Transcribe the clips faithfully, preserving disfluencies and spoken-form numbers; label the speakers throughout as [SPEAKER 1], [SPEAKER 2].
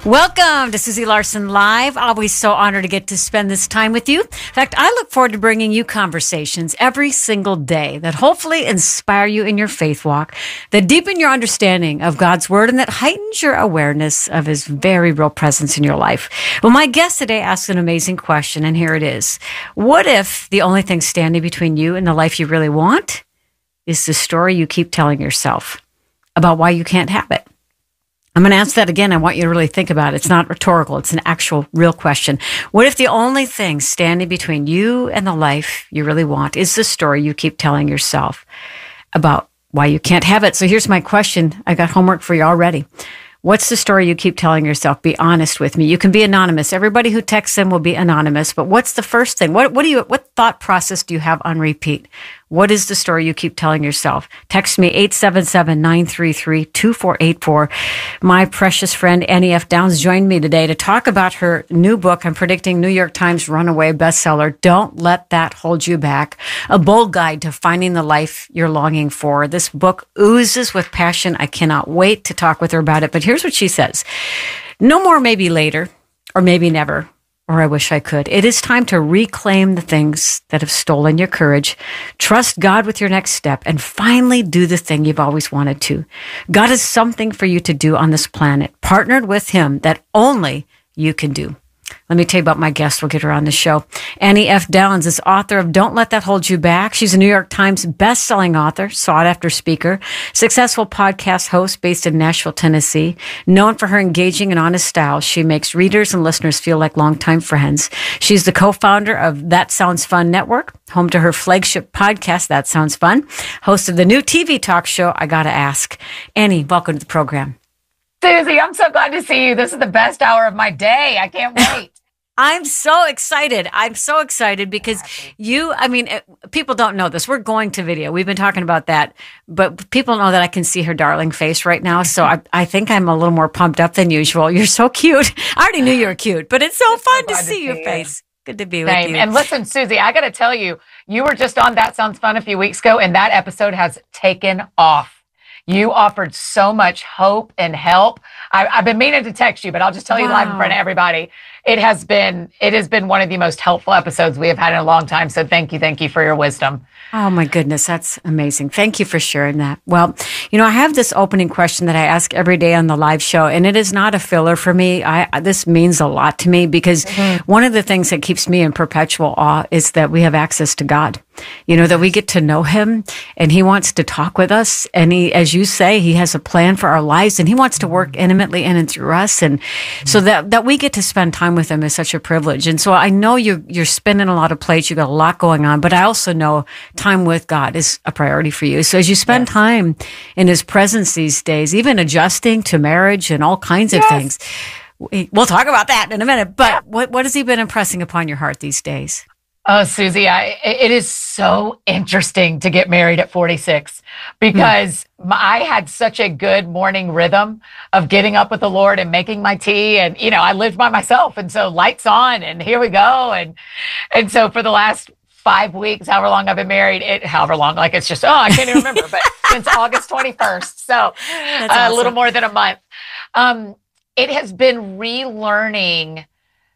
[SPEAKER 1] Welcome to Susie Larson Live. Always so honored to get to spend this time with you. In fact, I look forward to bringing you conversations every single day that hopefully inspire you in your faith walk, that deepen your understanding of God's Word, and that heightens your awareness of His very real presence in your life. Well, my guest today asks an amazing question, and here it is. What if the only thing standing between you and the life you really want is the story you keep telling yourself about why you can't have it? I'm going to answer that again. I want you to really think about it. It's not rhetorical. It's an actual, real question. What if the only thing standing between you and the life you really want is the story you keep telling yourself about why you can't have it? So here's my question. I got homework for you already. What's the story you keep telling yourself? Be honest with me. You can be anonymous. Everybody who texts in will be anonymous. But what's the first thing? What, what do you, what thought process do you have on repeat? What is the story you keep telling yourself? Text me eight seven seven, nine three three, two four eight four. My precious friend Annie F. Downs joined me today to talk about her new book. I'm predicting New York Times runaway bestseller. Don't let that hold you back. A bold guide to finding the life you're longing for. This book oozes with passion. I cannot wait to talk with her about it. But here's what she says. No more maybe later, or maybe never. Or I wish I could. It is time to reclaim the things that have stolen your courage. Trust God with your next step and finally do the thing you've always wanted to. God has something for you to do on this planet, partnered with Him, that only you can do. Let me tell you about my guest. We'll get her on the show. Annie F. Downs is author of Don't Let That Hold You Back. She's a New York Times best-selling author, sought-after speaker, successful podcast host based in Nashville, Tennessee. Known for her engaging and honest style, she makes readers and listeners feel like longtime friends. She's the co-founder of That Sounds Fun Network, home to her flagship podcast, That Sounds Fun, host of the new T V talk show, I Gotta Ask. Annie, welcome to the program.
[SPEAKER 2] Susie, I'm so glad to see you. This is the best hour of my day. I can't wait.
[SPEAKER 1] I'm so excited. I'm so excited because you, I mean, people don't know this. We're going to video. We've been talking about that, but people know that I can see her darling face right now. So I, I think I'm a little more pumped up than usual. You're so cute. I already knew you were cute, but it's so
[SPEAKER 2] I'm
[SPEAKER 1] fun
[SPEAKER 2] so
[SPEAKER 1] to
[SPEAKER 2] glad
[SPEAKER 1] see
[SPEAKER 2] to
[SPEAKER 1] your
[SPEAKER 2] see
[SPEAKER 1] face. Good to be
[SPEAKER 2] Same.
[SPEAKER 1] with you.
[SPEAKER 2] And listen, Susie, I got to tell you, you were just on That Sounds Fun a few weeks ago, and that episode has taken off. You offered so much hope and help. I, I've been meaning to text you, but I'll just tell you
[SPEAKER 1] Wow.
[SPEAKER 2] live in front of everybody. It has been, it has been one of the most helpful episodes we have had in a long time. So thank you. Thank you for your wisdom.
[SPEAKER 1] Oh my goodness, that's amazing. Thank you for sharing that. Well, you know, I have this opening question that I ask every day on the live show, and it is not a filler for me. I this means a lot to me because mm-hmm. one of the things that keeps me in perpetual awe is that we have access to God. You know, that we get to know Him and He wants to talk with us. And He, as you say, He has a plan for our lives and He wants to work intimately in and through us. And so that, that we get to spend time with Him is such a privilege. And so I know you're, you're spinning a lot of plates. You've got a lot going on, but I also know time with God is a priority for you. So as you spend yes. time in His presence these days, even adjusting to marriage and all kinds of yes. things, we, we'll talk about that in a minute. But yeah. what, what has He been impressing upon your heart these days?
[SPEAKER 2] Oh, Susie, I, it is so interesting to get married at forty-six because mm. I had such a good morning rhythm of getting up with the Lord and making my tea. And, you know, I lived by myself. And so lights on and here we go. And, and so for the last five weeks, however long I've been married, it, however long, like it's just, oh, I can't even remember, but since August twenty-first. So uh, awesome. A little more than a month. Um, it has been relearning.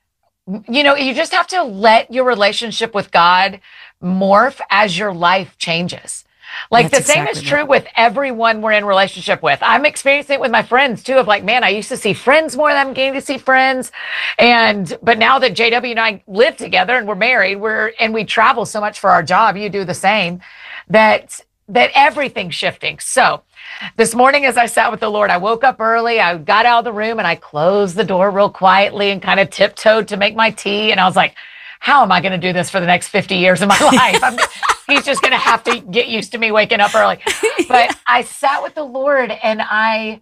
[SPEAKER 2] You know, you just have to let your relationship with God morph as your life changes. Like That's the same exactly is true right. with everyone we're in relationship with. I'm experiencing it with my friends too, of like, man, I used to see friends more than I'm getting to see friends. And, but now that J W and I live together and we're married, we're, and we travel so much for our job, you do the same, that, that everything's shifting. So this morning, as I sat with the Lord, I woke up early, I got out of the room and I closed the door real quietly and kind of tiptoed to make my tea. And I was like, how am I going to do this for the next fifty years of my life? I'm, he's just going to have to get used to me waking up early. But I sat with the Lord and I,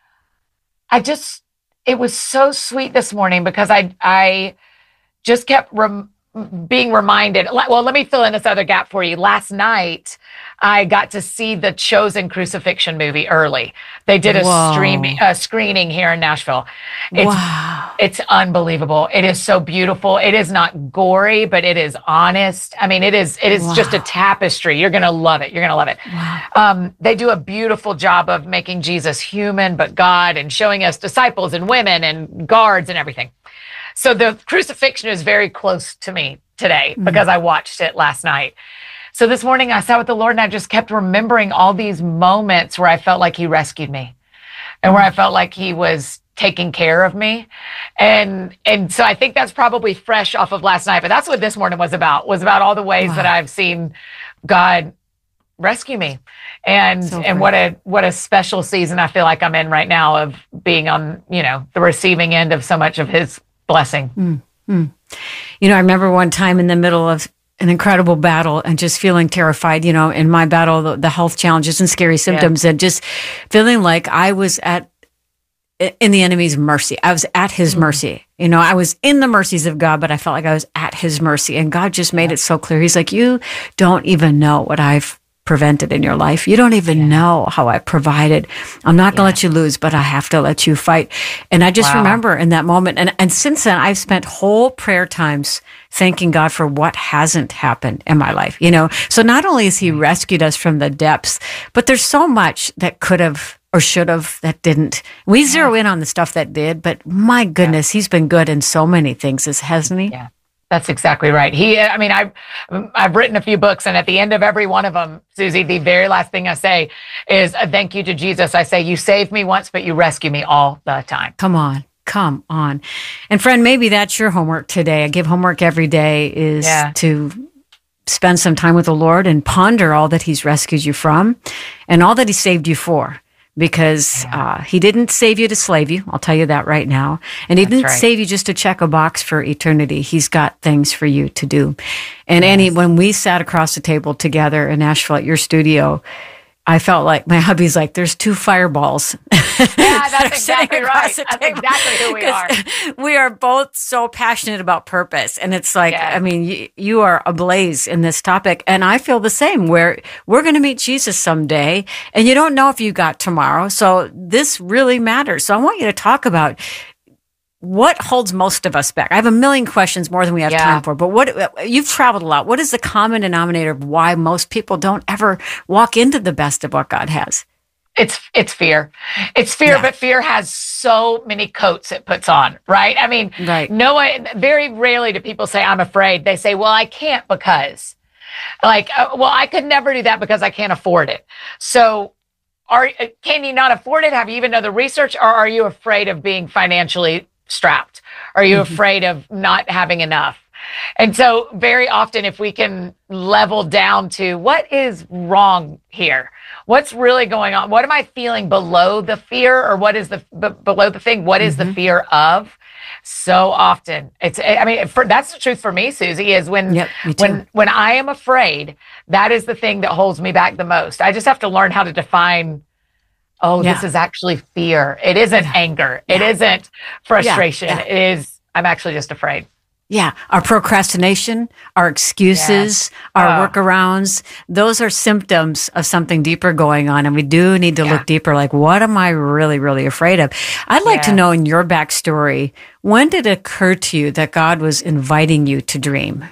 [SPEAKER 2] I just, it was so sweet this morning because I, I just kept rem- being reminded. Well, let me fill in this other gap for you. Last night, I got to see the Chosen crucifixion movie early. They did a
[SPEAKER 1] Whoa.
[SPEAKER 2] streaming a screening here in Nashville. It's,
[SPEAKER 1] Wow.
[SPEAKER 2] it's unbelievable. It is so beautiful. It is not gory, but it is honest. I mean, it is it is
[SPEAKER 1] Wow.
[SPEAKER 2] just a tapestry. You're going to love it. You're going to love it.
[SPEAKER 1] Wow.
[SPEAKER 2] Um, they do a beautiful job of making Jesus human, but God, and showing us disciples and women and guards and everything. So the crucifixion is very close to me today because I watched it last night. So this morning I sat with the Lord and I just kept remembering all these moments where I felt like he rescued me and where I felt like he was taking care of me. And, and so I think that's probably fresh off of last night, but that's what this morning was about, was about all the ways
[SPEAKER 1] Wow.
[SPEAKER 2] that I've seen God rescue me. And,
[SPEAKER 1] So
[SPEAKER 2] and
[SPEAKER 1] great.
[SPEAKER 2] what a, what a special season I feel like I'm in right now of being on, you know, the receiving end of so much of his blessing.
[SPEAKER 1] Mm-hmm. You know, I remember one time in the middle of an incredible battle and just feeling terrified, you know, in my battle, the, the health challenges and scary symptoms, and just feeling like I was at, in the enemy's mercy. I was at his
[SPEAKER 2] Mm-hmm.
[SPEAKER 1] mercy. You know, I was in the mercies of God, but I felt like I was at his mercy. And God just made
[SPEAKER 2] Yeah.
[SPEAKER 1] it so clear. He's like, you don't even know what I've prevented in your life. You don't even know how I provided. I'm not going to
[SPEAKER 2] Yeah.
[SPEAKER 1] let you lose, but I have to let you fight. And I just
[SPEAKER 2] Wow.
[SPEAKER 1] remember in that moment, and, and since then, I've spent whole prayer times thanking God for what hasn't happened in my life. You know, so not only has he rescued us from the depths, but there's so much that could have or should have that didn't. We zero in on the stuff that did, but my goodness, he's been good in so many things, hasn't he?
[SPEAKER 2] Yeah. That's exactly right. He, I mean, I've, I've written a few books, and at the end of every one of them, Susie, the very last thing I say is a thank you to Jesus. I say, you saved me once, but you rescue me all the time.
[SPEAKER 1] Come on. Come on. And friend, maybe that's your homework today. I give homework every day is
[SPEAKER 2] Yeah.
[SPEAKER 1] to spend some time with the Lord and ponder all that he's rescued you from and all that he saved you for. Because uh, he didn't save you to slave you. I'll tell you that right now. And he
[SPEAKER 2] That's
[SPEAKER 1] didn't
[SPEAKER 2] right.
[SPEAKER 1] save you just to check a box for eternity. He's got things for you to do. And Annie, when we sat across the table together in Nashville at your studio, I felt like my hubby's like, there's two fireballs.
[SPEAKER 2] Yeah,
[SPEAKER 1] that are
[SPEAKER 2] that's exactly
[SPEAKER 1] sitting
[SPEAKER 2] right.
[SPEAKER 1] across the
[SPEAKER 2] That's
[SPEAKER 1] table.
[SPEAKER 2] exactly who we are.
[SPEAKER 1] 'Cause we are both so passionate about purpose. And it's like,
[SPEAKER 2] Yeah.
[SPEAKER 1] I mean, you, you are ablaze in this topic. And I feel the same, where we're going to meet Jesus someday. And you don't know if you got tomorrow. So this really matters. So I want you to talk about what holds most of us back. I have a million questions, more than we have
[SPEAKER 2] Yeah.
[SPEAKER 1] time for. But what, you've traveled a lot. What is the common denominator of why most people don't ever walk into the best of what God has?
[SPEAKER 2] It's it's fear. It's fear,
[SPEAKER 1] Yeah.
[SPEAKER 2] but fear has so many coats it puts on, right? I mean,
[SPEAKER 1] Right.
[SPEAKER 2] no one, very rarely do people say, I'm afraid. They say, well, I can't because, like, uh, well, I could never do that because I can't afford it. So are can you not afford it? Have you even done the research, or are you afraid of being financially strapped? Are you
[SPEAKER 1] Mm-hmm.
[SPEAKER 2] afraid of not having enough? And so very often, if we can level down to what is wrong here, what's really going on? What am I feeling below the fear, or what is the b- below the thing? What is
[SPEAKER 1] Mm-hmm.
[SPEAKER 2] the fear of? So often it's, I mean, for, that's the truth for me, Susie, is when,
[SPEAKER 1] Yep, me too.
[SPEAKER 2] when, when I am afraid, that is the thing that holds me back the most. I just have to learn how to define, oh,
[SPEAKER 1] Yeah.
[SPEAKER 2] this is actually fear. It isn't anger. It
[SPEAKER 1] Yeah.
[SPEAKER 2] isn't frustration.
[SPEAKER 1] Yeah.
[SPEAKER 2] It is, I'm actually just afraid.
[SPEAKER 1] Yeah, our procrastination, our excuses, our
[SPEAKER 2] Oh.
[SPEAKER 1] workarounds, those are symptoms of something deeper going on. And we do need to
[SPEAKER 2] Yeah.
[SPEAKER 1] look deeper, like, what am I really, really afraid of? I'd like to
[SPEAKER 2] Yeah.
[SPEAKER 1] know, in your backstory, when did it occur to you that God was inviting you to dream?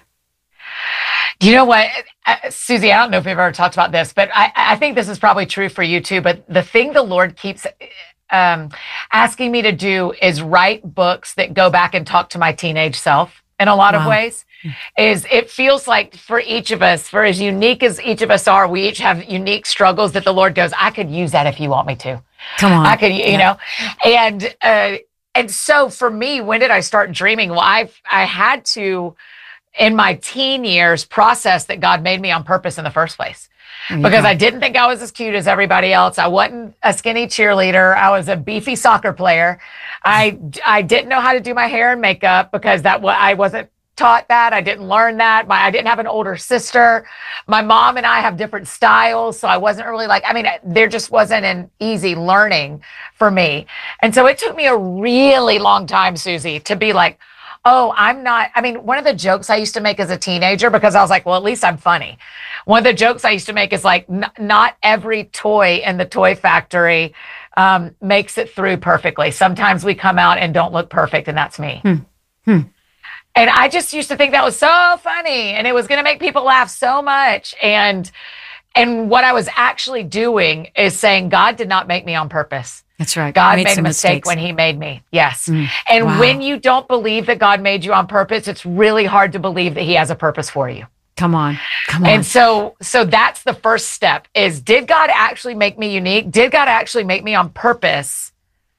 [SPEAKER 2] You know what, uh, Susie, I don't know if we've ever talked about this, but I, I think this is probably true for you too. But the thing the Lord keeps um, asking me to do is write books that go back and talk to my teenage self in a lot of
[SPEAKER 1] Wow.
[SPEAKER 2] ways. Is it feels like for each of us, for as unique as each of us are, we each have unique struggles that the Lord goes, I could use that if you want me to.
[SPEAKER 1] Come on.
[SPEAKER 2] I could, you
[SPEAKER 1] Yeah.
[SPEAKER 2] know, and, uh, and so for me, when did I start dreaming? Well, I've, I had to, in my teen years, process that God made me on purpose in the first place.
[SPEAKER 1] There you
[SPEAKER 2] Because
[SPEAKER 1] go.
[SPEAKER 2] I didn't think I was as cute as everybody else. I wasn't a skinny cheerleader. I was a beefy soccer player. I, I didn't know how to do my hair and makeup because that wa- I wasn't taught that. I didn't learn that. My, I didn't have an older sister. My mom and I have different styles. So I wasn't really like, I mean, there just wasn't an easy learning for me. And so it took me a really long time, Susie, to be like, oh, I'm not, I mean, one of the jokes I used to make as a teenager, because I was like, well, at least I'm funny. One of the jokes I used to make is like, n- not every toy in the toy factory um, makes it through perfectly. Sometimes we come out and don't look perfect, and that's me.
[SPEAKER 1] Hmm. Hmm.
[SPEAKER 2] And I just used to think that was so funny, and it was going to make people laugh so much. And and what I was actually doing is saying, God did not make me on purpose.
[SPEAKER 1] That's right.
[SPEAKER 2] God
[SPEAKER 1] made
[SPEAKER 2] made a
[SPEAKER 1] some
[SPEAKER 2] mistake
[SPEAKER 1] mistakes.
[SPEAKER 2] when he made me. Yes.
[SPEAKER 1] Mm,
[SPEAKER 2] and
[SPEAKER 1] wow.
[SPEAKER 2] when you don't believe that God made you on purpose, it's really hard to believe that he has a purpose for you.
[SPEAKER 1] Come on. Come on.
[SPEAKER 2] And so, so that's the first step is, did God actually make me unique? Did God actually make me on purpose?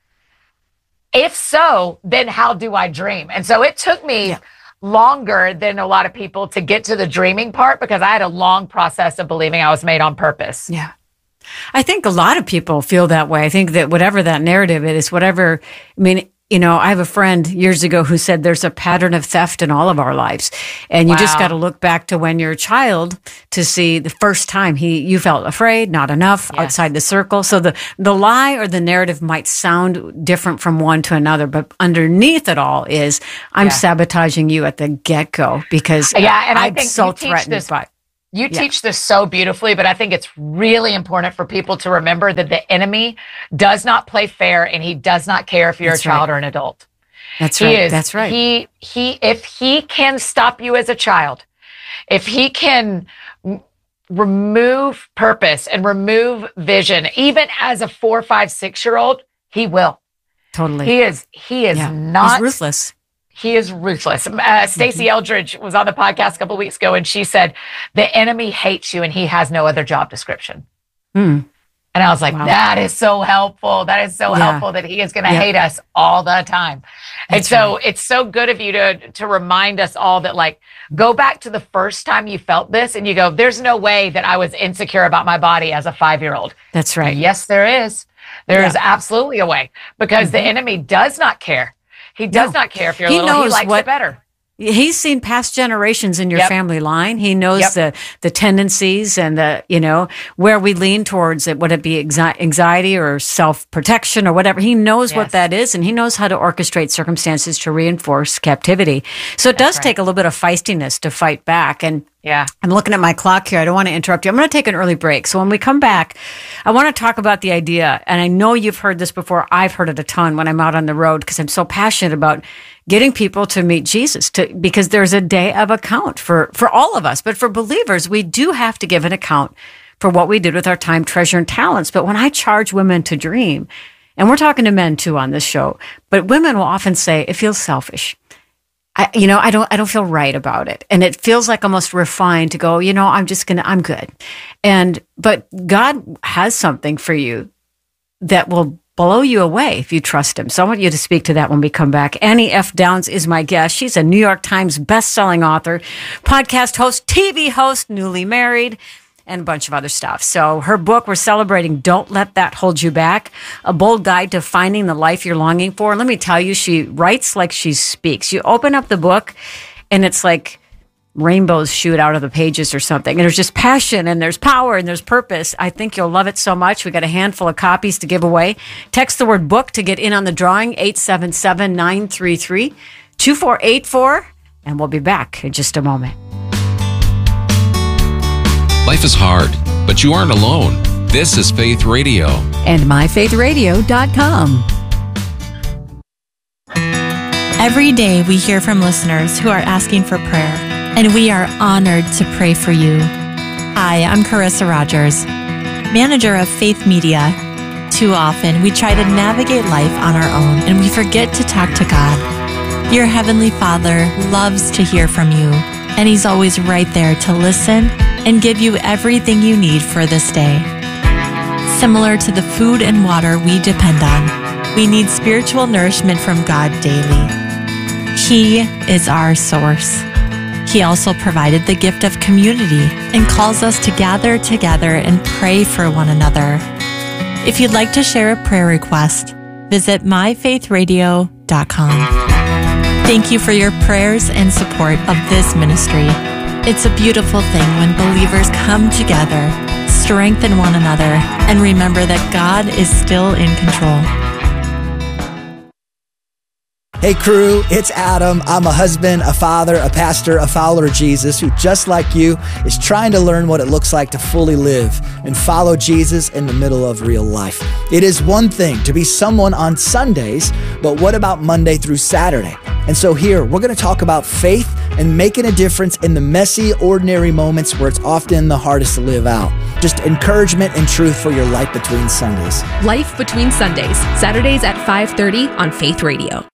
[SPEAKER 2] If so, then how do I dream? And so it took me
[SPEAKER 1] Yeah.
[SPEAKER 2] longer than a lot of people to get to the dreaming part, because I had a long process of believing I was made on purpose.
[SPEAKER 1] Yeah. I think a lot of people feel that way. I think that whatever that narrative is, whatever, I mean, you know, I have a friend years ago who said there's a pattern of theft in all of our lives. And you
[SPEAKER 2] Wow.
[SPEAKER 1] just got to look back to when you're a child to see the first time he, you felt afraid, not enough,
[SPEAKER 2] Yes.
[SPEAKER 1] outside the circle. So the, the lie or the narrative might sound different from one to another, but underneath it all is, I'm
[SPEAKER 2] Yeah.
[SPEAKER 1] sabotaging you at the get-go because
[SPEAKER 2] Yeah, and I
[SPEAKER 1] I'm
[SPEAKER 2] think
[SPEAKER 1] so
[SPEAKER 2] you teach
[SPEAKER 1] threatened
[SPEAKER 2] this-
[SPEAKER 1] by
[SPEAKER 2] You
[SPEAKER 1] Yeah.
[SPEAKER 2] teach this so beautifully, but I think it's really important for people to remember that the enemy does not play fair, and he does not care if you're
[SPEAKER 1] That's
[SPEAKER 2] a child
[SPEAKER 1] right.
[SPEAKER 2] or an adult.
[SPEAKER 1] That's
[SPEAKER 2] He
[SPEAKER 1] right.
[SPEAKER 2] is.
[SPEAKER 1] That's right.
[SPEAKER 2] He, he, if he can stop you as a child, if he can m- remove purpose and remove vision, even as a four, five, six year old, he will.
[SPEAKER 1] Totally.
[SPEAKER 2] He is, he is
[SPEAKER 1] Yeah.
[SPEAKER 2] not
[SPEAKER 1] He's ruthless.
[SPEAKER 2] He is ruthless. Uh, Stacey Eldridge was on the podcast a couple of weeks ago, and she said, the enemy hates you and he has no other job description.
[SPEAKER 1] Mm.
[SPEAKER 2] And I was like,
[SPEAKER 1] Wow.
[SPEAKER 2] that is so helpful. That is so
[SPEAKER 1] Yeah.
[SPEAKER 2] helpful that he is going to
[SPEAKER 1] Yeah.
[SPEAKER 2] hate us all the time. and
[SPEAKER 1] That's
[SPEAKER 2] so
[SPEAKER 1] right.
[SPEAKER 2] it's so good of you to, to remind us all that, like, go back to the first time you felt this and you go, there's no way that I was insecure about my body as a five-year-old.
[SPEAKER 1] That's right.
[SPEAKER 2] Yes, there is. There
[SPEAKER 1] Yeah.
[SPEAKER 2] is absolutely a way, because
[SPEAKER 1] Mhm.
[SPEAKER 2] the enemy does not care. He does
[SPEAKER 1] No.
[SPEAKER 2] not care if you're
[SPEAKER 1] He
[SPEAKER 2] little. He
[SPEAKER 1] knows
[SPEAKER 2] likes
[SPEAKER 1] what-
[SPEAKER 2] it better.
[SPEAKER 1] He's seen past generations in your
[SPEAKER 2] Yep.
[SPEAKER 1] family line. He knows
[SPEAKER 2] Yep.
[SPEAKER 1] the the tendencies and the, you know, where we lean towards it. Would it be anxi- anxiety or self protection or whatever? He knows what
[SPEAKER 2] Yes.
[SPEAKER 1] that is, and he knows how to orchestrate circumstances to reinforce captivity. So it does
[SPEAKER 2] right.
[SPEAKER 1] take a little bit of feistiness to fight back. And
[SPEAKER 2] Yeah.
[SPEAKER 1] I'm looking at my clock here. I don't want to interrupt you. I'm going to take an early break. So when we come back, I want to talk about the idea. And I know you've heard this before. I've heard it a ton when I'm out on the road because I'm so passionate about getting people to meet Jesus, to, because there's a day of account for, for all of us. But for believers, we do have to give an account for what we did with our time, treasure, and talents. But when I charge women to dream, and we're talking to men too on this show, but women will often say, it feels selfish. I, you know, I don't, I don't feel right about it. And it feels like almost refined to go, you know, I'm just going to, I'm good. And, but God has something for you that will blow you away if you trust him. So I want you to speak to that when we come back. Annie F. Downs is my guest. She's a New York Times best-selling author, podcast host, T V host, newly married, and a bunch of other stuff. So her book, we're celebrating Don't Let That Hold You Back, a bold guide to finding the life you're longing for. And let me tell you, she writes like she speaks. You open up the book and it's like rainbows shoot out of the pages or something. And there's just passion and there's power and there's purpose. I think you'll love it so much. We got a handful of copies to give away. Text the word book to get in on the drawing, eight seven seven, nine three three, two four eight four. And we'll be back in just a moment.
[SPEAKER 3] Life is hard, but you aren't alone. This is Faith Radio.
[SPEAKER 1] And my faith radio dot com.
[SPEAKER 4] Every day we hear from listeners who are asking for prayer, and we are honored to pray for you. Hi, I'm Carissa Rogers, manager of Faith Media. Too often we try to navigate life on our own and we forget to talk to God. Your Heavenly Father loves to hear from you, and He's always right there to listen and give you everything you need for this day. Similar to the food and water we depend on, we need spiritual nourishment from God daily. He is our source. He also provided the gift of community and calls us to gather together and pray for one another. If you'd like to share a prayer request, visit my faith radio dot com. Thank you for your prayers and support of this ministry. It's a beautiful thing when believers come together, strengthen one another, and remember that God is still in control.
[SPEAKER 5] Hey crew, it's Adam. I'm a husband, a father, a pastor, a follower of Jesus who, just like you, is trying to learn what it looks like to fully live and follow Jesus in the middle of real life. It is one thing to be someone on Sundays, but what about Monday through Saturday? And so here, we're going to talk about faith and making a difference in the messy, ordinary moments where it's often the hardest to live out. Just encouragement and truth for your life between Sundays.
[SPEAKER 6] Life Between Sundays, Saturdays at five thirty on Faith Radio.